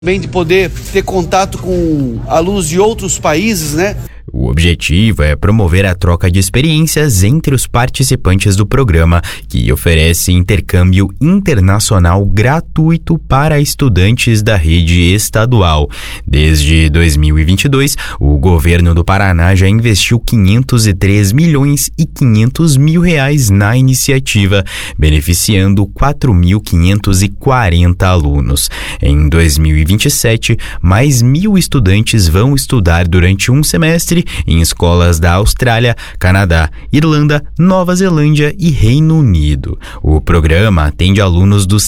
Bem de poder ter contato com alunos de outros países, né? O objetivo é promover a troca de experiências entre os participantes do programa, que oferece intercâmbio internacional gratuito para estudantes da rede estadual. Desde 2022, o governo do Paraná já investiu 503 milhões e 500 mil reais na iniciativa, beneficiando 4.540 alunos. Em 2027, mais 1.000 estudantes vão estudar durante um semestre em escolas da Austrália, Canadá, Irlanda, Nova Zelândia e Reino Unido. O programa atende alunos dos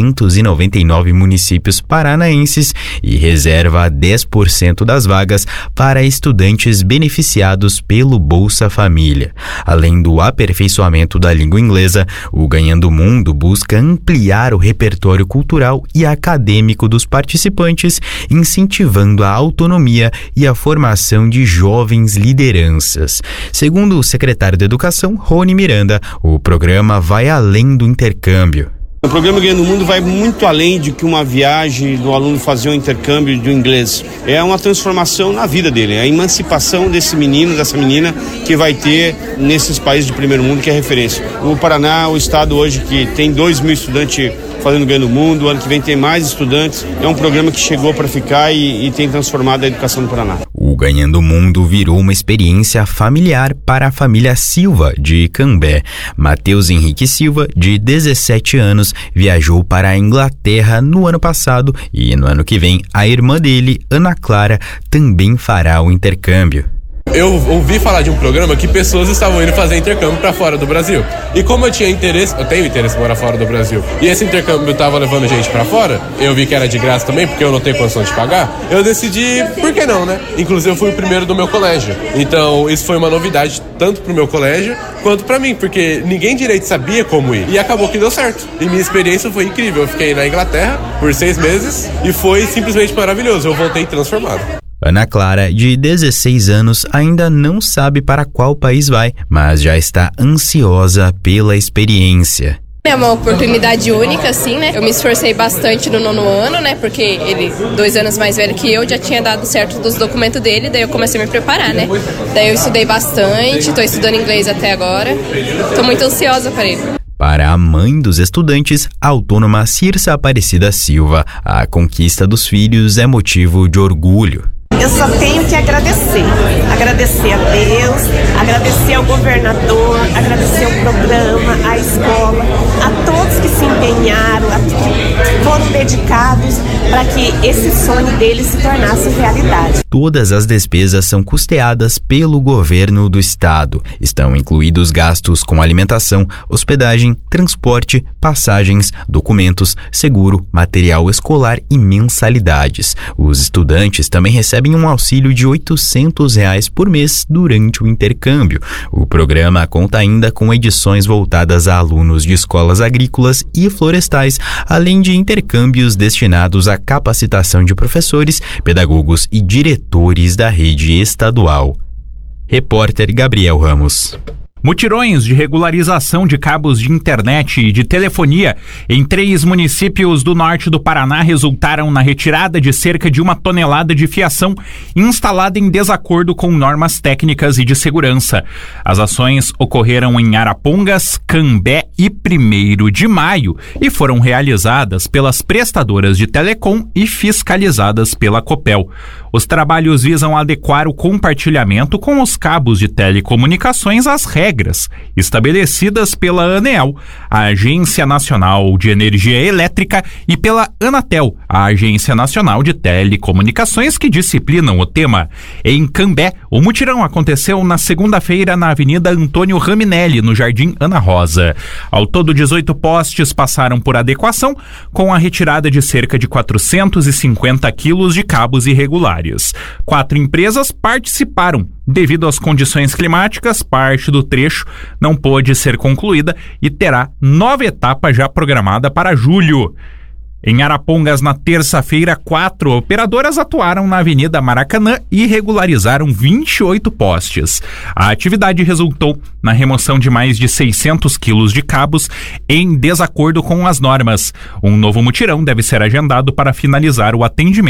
399 municípios paranaenses e reserva 10% das vagas para estudantes beneficiados pelo Bolsa Família. Além do aperfeiçoamento da língua inglesa, o Ganhando Mundo busca ampliar o repertório cultural e acadêmico dos participantes, incentivando a autonomia e a formação de jovens lideranças. Segundo o secretário de Educação, Rony Miranda, o programa vai além do intercâmbio. O programa Ganhando Mundo vai muito além de que uma viagem do aluno fazer um intercâmbio do inglês. É uma transformação na vida dele, é a emancipação desse menino, dessa menina que vai ter nesses países de primeiro mundo, que é referência. O Paraná, o estado hoje que tem 2.000 estudantes fazendo Ganhando Mundo, ano que vem tem mais estudantes. É um programa que chegou para ficar e tem transformado a educação do Paraná. O Ganhando Mundo virou uma experiência familiar para a família Silva, de Cambé. Matheus Henrique Silva, de 17 anos, viajou para a Inglaterra no ano passado e no ano que vem a irmã dele, Ana Clara, também fará o intercâmbio. Eu ouvi falar de um programa que pessoas estavam indo fazer intercâmbio para fora do Brasil. E como eu tenho interesse em morar fora do Brasil, e esse intercâmbio estava levando gente para fora, eu vi que era de graça também, porque eu não tenho condição de pagar, eu decidi, por que não, né? Inclusive eu fui o primeiro do meu colégio. Então isso foi uma novidade tanto pro meu colégio quanto para mim, porque ninguém direito sabia como ir. E acabou que deu certo. E minha experiência foi incrível. Eu fiquei na Inglaterra por 6 meses e foi simplesmente maravilhoso. Eu voltei transformado. Ana Clara, de 16 anos, ainda não sabe para qual país vai, mas já está ansiosa pela experiência. É uma oportunidade única, assim, né? Eu me esforcei bastante no 9º ano, né? Porque ele, 2 anos mais velho que eu, já tinha dado certo dos documentos dele, daí eu comecei a me preparar, né? Daí eu estudei bastante, tô estudando inglês até agora. Tô muito ansiosa para ele. Para a mãe dos estudantes, a autônoma Circe Aparecida Silva, a conquista dos filhos é motivo de orgulho. Eu só tenho que agradecer a Deus, agradecer ao governador, agradecer ao programa, à escola, a todos que se empenharam, a que foram dedicados para que esse sonho deles se tornasse realidade. Todas as despesas são custeadas pelo governo do estado. Estão incluídos gastos com alimentação, hospedagem, transporte, passagens, documentos, seguro, material escolar e mensalidades. Os estudantes também recebem um auxílio de R$ 800 por mês durante o intercâmbio. O programa conta ainda com edições voltadas a alunos de escolas agrícolas e florestais, além de intercâmbios destinados à capacitação de professores, pedagogos e diretores da rede estadual. Repórter Gabriel Ramos. Mutirões de regularização de cabos de internet e de telefonia em 3 municípios do norte do Paraná resultaram na retirada de cerca de 1 tonelada de fiação instalada em desacordo com normas técnicas e de segurança. As ações ocorreram em Arapongas, Cambé e 1º de Maio e foram realizadas pelas prestadoras de telecom e fiscalizadas pela Copel. Os trabalhos visam adequar o compartilhamento com os cabos de telecomunicações às regras estabelecidas pela ANEEL, a Agência Nacional de Energia Elétrica, e pela Anatel, a Agência Nacional de Telecomunicações, que disciplinam o tema. Em Cambé, o mutirão aconteceu na segunda-feira na Avenida Antônio Raminelli, no Jardim Ana Rosa. Ao todo, 18 postes passaram por adequação, com a retirada de cerca de 450 quilos de cabos irregulares. 4 empresas participaram. Devido às condições climáticas, parte do trecho não pôde ser concluída e terá nova etapa já programada para julho. Em Arapongas, na terça-feira, 4 operadoras atuaram na Avenida Maracanã e regularizaram 28 postes. A atividade resultou na remoção de mais de 600 quilos de cabos em desacordo com as normas. Um novo mutirão deve ser agendado para finalizar o atendimento